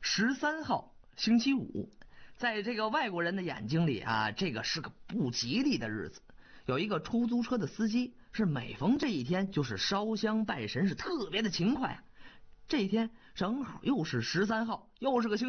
13号星期五，在这个外国人的眼睛里啊，这个是个不吉利的日子。有一个出租车的司机是每逢这一天就是烧香拜神，是特别的勤快。这一天正好又是13号，又是个星